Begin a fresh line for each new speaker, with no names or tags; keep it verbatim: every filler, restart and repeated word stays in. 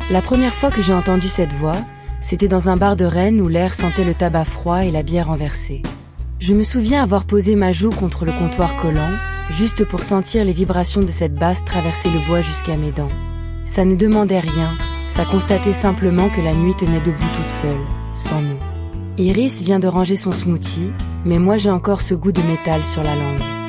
La première fois que j'ai entendu cette voix, c'était dans un bar de Rennes où l'air sentait le tabac froid et la bière renversée. Je me souviens avoir posé ma joue contre le comptoir collant, juste pour sentir les vibrations de cette basse traverser le bois jusqu'à mes dents. Ça ne demandait rien, ça constatait simplement que la nuit tenait debout toute seule, sans nous. Iris vient de ranger son smoothie, mais moi j'ai encore ce goût de métal sur la langue.